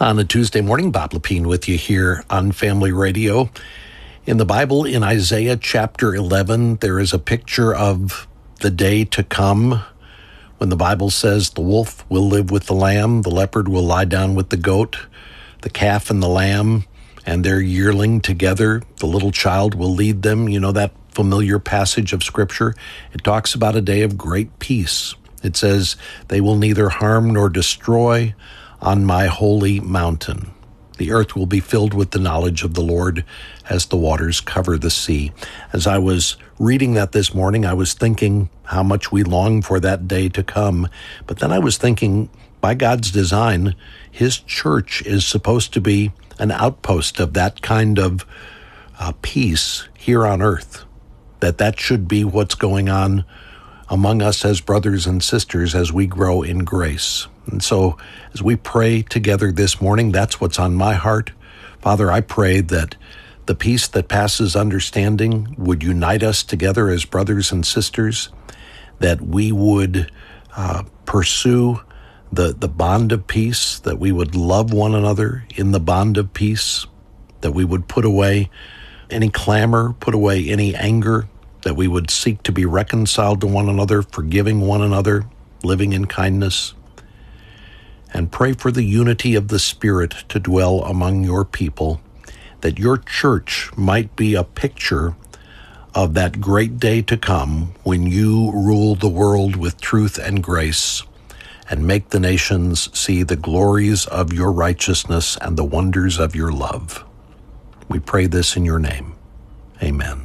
On a Tuesday morning, Bob Lepine with you here on Family Radio. In the Bible, in Isaiah chapter 11, there is a picture of the day to come when the Bible says the wolf will live with the lamb, the leopard will lie down with the goat, the calf and the lamb, and their yearling together, the little child will lead them. You know that familiar passage of Scripture? It talks about a day of great peace. It says, they will neither harm nor destroy on my holy mountain. The earth will be filled with the knowledge of the Lord as the waters cover the sea. As I was reading that this morning, I was thinking how much we long for that day to come. But then I was thinking, by God's design, His church is supposed to be an outpost of that kind of peace here on earth. That should be what's going on among us as brothers and sisters as we grow in grace. And so as we pray together this morning, that's what's on my heart. Father, I pray that the peace that passes understanding would unite us together as brothers and sisters, that we would pursue the bond of peace, that we would love one another in the bond of peace, that we would put away any clamor, put away any anger, that we would seek to be reconciled to one another, forgiving one another, living in kindness, and pray for the unity of the Spirit to dwell among your people, that your church might be a picture of that great day to come when you rule the world with truth and grace and make the nations see the glories of your righteousness and the wonders of your love. We pray this in your name. Amen.